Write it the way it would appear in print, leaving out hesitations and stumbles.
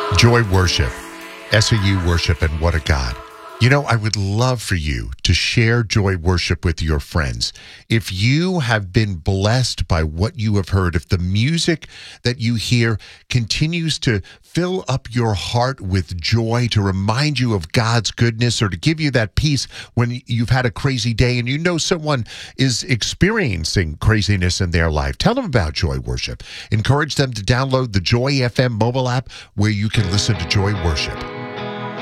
Joy Worship, SAU Worship, and What a God. You know, I would love for you to share Joy Worship with your friends. If you have been blessed by what you have heard, if the music that you hear continues to fill up your heart with joy, to remind you of God's goodness, or to give you that peace when you've had a crazy day and you know someone is experiencing craziness in their life, tell them about Joy Worship. Encourage them to download the Joy FM mobile app where you can listen to Joy Worship.